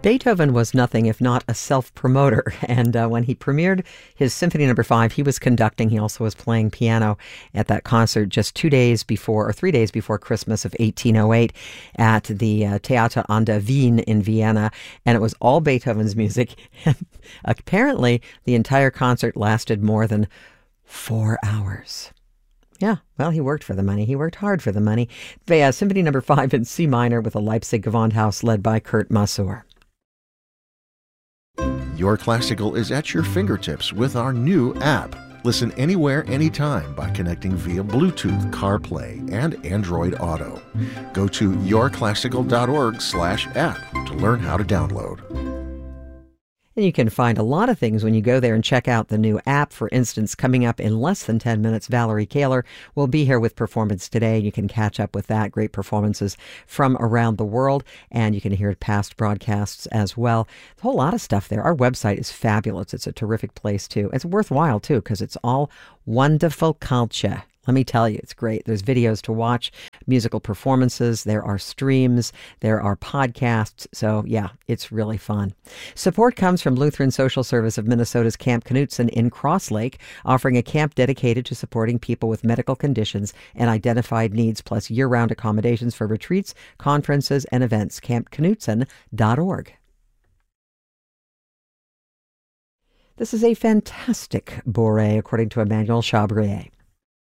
Beethoven was nothing if not a self-promoter, and when he premiered his Symphony No. 5, he was conducting. He also was playing piano at that concert just 2 days before, or 3 days before Christmas of 1808 at the Theater an der Wien in Vienna, and it was all Beethoven's music. Apparently, the entire concert lasted more than 4 hours. Yeah, well, he worked for the money. He worked hard for the money. Symphony No. 5 in C minor with a Leipzig Gewandhaus led by Kurt Masur. Your Classical is at your fingertips with our new app. Listen anywhere, anytime by connecting via Bluetooth, CarPlay, and Android Auto. Go to yourclassical.org/app to learn how to download. And you can find a lot of things when you go there and check out the new app. For instance, coming up in less than 10 minutes, Valerie Kaler will be here with Performance Today. You can catch up with that. Great performances from around the world. And you can hear past broadcasts as well. A whole lot of stuff there. Our website is fabulous. It's a terrific place, too. It's worthwhile, too, because it's all wonderful culture. Let me tell you, it's great. There's videos to watch, musical performances, there are streams, there are podcasts. So, yeah, it's really fun. Support comes from Lutheran Social Service of Minnesota's Camp Knutson in Cross Lake, offering a camp dedicated to supporting people with medical conditions and identified needs, plus year-round accommodations for retreats, conferences, and events. CampKnutson.org. This is a fantastic bourrée, according to Emmanuel Chabrier.